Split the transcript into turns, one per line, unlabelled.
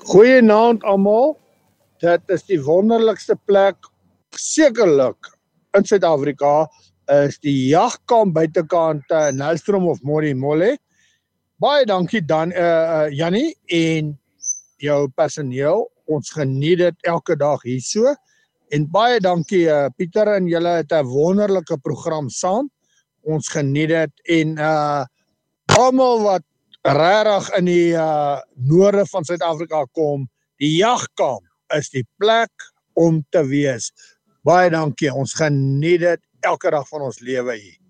Goeienaand almal. Dit is die wonderlikste plek sekerlik in Suid-Afrika is die jagkamp buitekant Nelstroom of Morimolle. Baie dankie dan Jannie en jou personeel. Ons geniet dit elke dag hierso. En baie dankie Pieter en julle het 'n wonderlike program saam. Ons geniet dit en almal wat regtig in die noorde van Suid-Afrika kom, die jagkamp is die plek om te wees. Baie dankie, ons geniet dit elke dag van ons lewe hier.